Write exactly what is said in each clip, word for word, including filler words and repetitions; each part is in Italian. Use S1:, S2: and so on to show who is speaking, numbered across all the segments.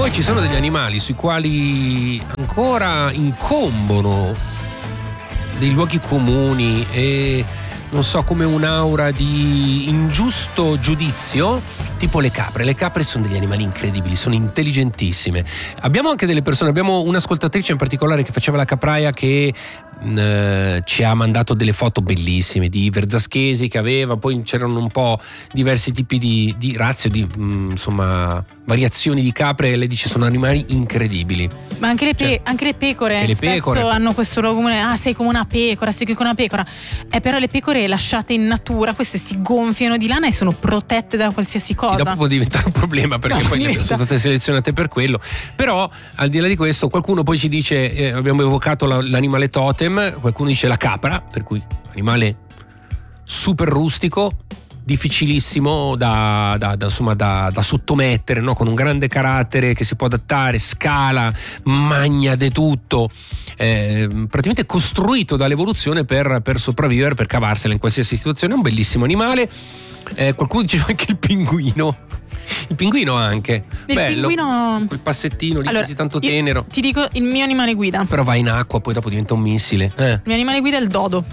S1: Poi ci sono degli animali sui quali ancora incombono dei luoghi comuni e non so, come un'aura di ingiusto giudizio, tipo le capre. Le capre sono degli animali incredibili, sono intelligentissime. Abbiamo anche delle persone, abbiamo un'ascoltatrice in particolare che faceva la capraia che mh, ci ha mandato delle foto bellissime di verzaschesi che aveva, poi c'erano un po' diversi tipi di, di razze, di mh, insomma variazioni di capre, e lei dice sono animali incredibili.
S2: Ma anche le, pe-
S1: Cioè,
S2: anche le pecore
S1: che le
S2: spesso
S1: pecore.
S2: hanno questo luogo comune, ah sei come una pecora, sei come una pecora, eh, però le pecore lasciate in natura, queste si gonfiano di lana e sono protette da qualsiasi cosa.
S1: Sì, dopo può diventare un problema perché
S2: No,
S1: poi
S2: diventa...
S1: sono state selezionate per quello. Però al di là di questo qualcuno poi ci dice, eh, abbiamo evocato la, l'animale totem, qualcuno dice la capra, per cui animale super rustico, difficilissimo da, da, da, insomma, da, da sottomettere, no? Con un grande carattere che si può adattare, scala, magna de tutto, eh, praticamente costruito dall'evoluzione per, per sopravvivere, per cavarsela in qualsiasi situazione. È un bellissimo animale. Eh, qualcuno diceva anche il pinguino. Il pinguino anche
S2: il
S1: bello,
S2: pinguino...
S1: quel passettino lì,
S2: allora,
S1: così tanto tenero.
S2: Ti dico il mio animale guida.
S1: Però va in acqua, poi dopo diventa un missile. eh.
S2: Il mio animale guida è il dodo.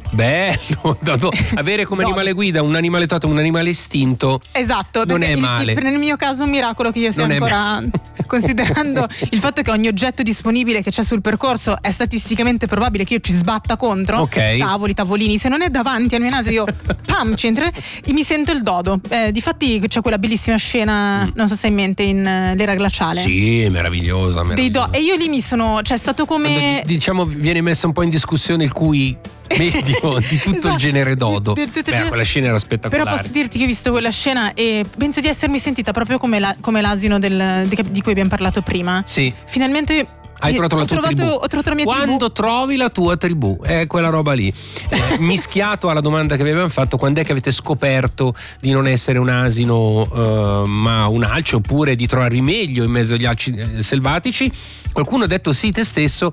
S1: Bello, dodo. Avere come animale guida un animale totem, un animale estinto.
S2: Esatto,
S1: non è
S2: il,
S1: male.
S2: Il, nel mio caso è un miracolo che io sia
S1: Non
S2: ancora considerando il fatto che ogni oggetto disponibile che c'è sul percorso è statisticamente probabile che io ci sbatta contro.
S1: Ok.
S2: Tavoli, tavolini, se non è davanti al mio naso io pam ci entro e mi sento il dodo. Eh, difatti c'è quella bellissima scena, mm. non so se hai in mente, in uh, L'era glaciale.
S1: Sì, meravigliosa, meravigliosa.
S2: Dei do- e io lì mi sono, cioè è stato come
S1: Quando, diciamo viene messo un po' in discussione il cui medio di tutto
S2: esatto.
S1: il genere dodo.
S2: Di, di, di,
S1: Beh, quella scena era spettacolare.
S2: Però posso dirti che ho visto quella scena e penso di essermi sentita proprio come, la, come l'asino del, di, di cui abbiamo parlato prima.
S1: Sì.
S2: Finalmente
S1: hai trovato la
S2: ho
S1: tua
S2: trovato,
S1: tribù.
S2: Ho trovato la mia
S1: quando
S2: tribù.
S1: trovi la tua tribù, è quella roba lì. Eh, mischiato alla domanda che avevamo fatto, quando è che avete scoperto di non essere un asino uh, ma un alce, oppure di trovarvi meglio in mezzo agli alci eh, selvatici? Qualcuno ha detto sì, te stesso,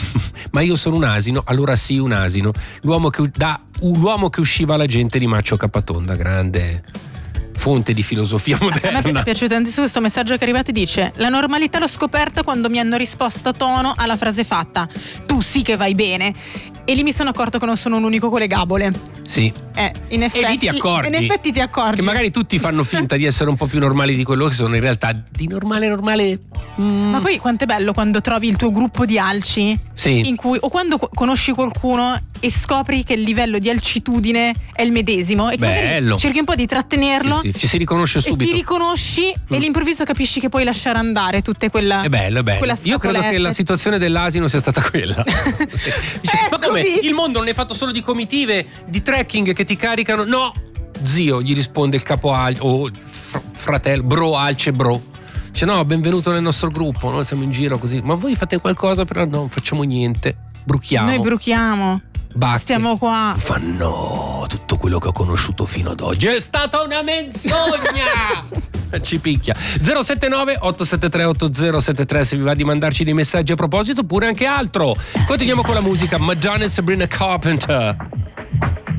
S1: ma io sono un asino, allora sì, un asino. L'uomo che, da, l'uomo che usciva alla gente di Maccio Capatonda, grande fonte di filosofia moderna.
S2: A me è piaciuto tantissimo questo messaggio che è arrivato e dice: la normalità l'ho scoperta quando mi hanno risposto a tono alla frase fatta tu sì che vai bene, e lì mi sono accorto che non sono un unico con le gabole.
S1: Sì.
S2: Eh, in effetti,
S1: e lì ti accorgi.
S2: In effetti ti accorgi
S1: che magari tutti fanno finta di essere un po' più normali di quello che sono, in realtà di normale normale. Mm.
S2: Ma poi quanto è bello quando trovi il tuo gruppo di alci,
S1: sì.
S2: in cui, o quando conosci qualcuno e scopri che il livello di alcitudine è il medesimo e che
S1: bello.
S2: Magari cerchi un po' di trattenerlo.
S1: Sì, sì. Ci si riconosce subito.
S2: E ti riconosci mm. e all'improvviso capisci che puoi lasciare andare tutte quella.
S1: È bello, è bello. Io credo che la situazione dell'asino sia stata quella. Dice, ma come? Il mondo non è fatto solo di comitive, di trekking che ti caricano? No, zio, gli risponde il capo alce o fr- fratello, bro alce bro. Dice no, benvenuto nel nostro gruppo, noi siamo in giro così. Ma voi fate qualcosa? Però no, non facciamo niente. Bruchiamo.
S2: Noi bruchiamo.
S1: Bacche.
S2: Stiamo qua.
S1: Fa no, tutto quello che ho conosciuto fino ad oggi è stata una menzogna. Ci picchia. zero sette nove otto sette tre otto zero sette tre se vi va di mandarci dei messaggi a proposito, oppure anche altro. Continuiamo con la musica. Madonna e Sabrina Carpenter.